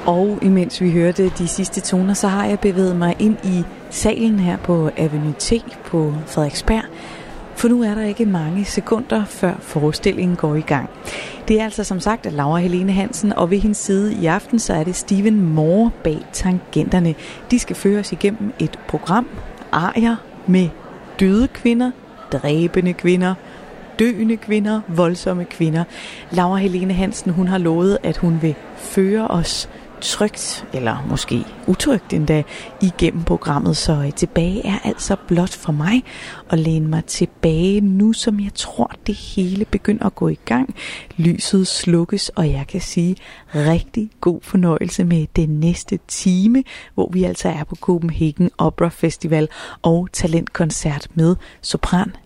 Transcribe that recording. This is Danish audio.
Og imens vi hørte de sidste toner, så har jeg bevæget mig ind i salen her på Avenue T på Frederiksberg. For nu er der ikke mange sekunder, før forestillingen går i gang. Det er altså som sagt Laura Helene Hansen, og ved hendes side i aften, så er det Stephen Moore bag Tangenterne. De skal føre os igennem et program, arier med døde kvinder, dræbende kvinder, døende kvinder, voldsomme kvinder. Laura Helene Hansen, hun har lovet, at hun vil føre os trygt, eller måske utrygt endda, igennem programmet. Så tilbage er altså blot for mig at læne mig tilbage nu, som jeg tror, det hele begynder at gå i gang. Lyset slukkes, og jeg kan sige rigtig god fornøjelse med den næste time, hvor vi altså er på Copenhagen Opera Festival og talentkoncert med sopran